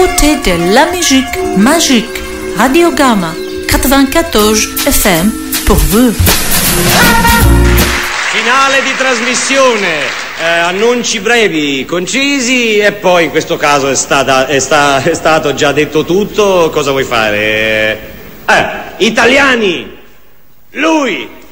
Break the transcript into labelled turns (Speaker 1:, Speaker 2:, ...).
Speaker 1: écoutez de la musique magique. Radio Gamma 94 FM pour vous.
Speaker 2: Finale di trasmissione. Annunci brevi, concisi, e poi in questo caso è stato già detto tutto. Cosa vuoi fare? Italiani, lui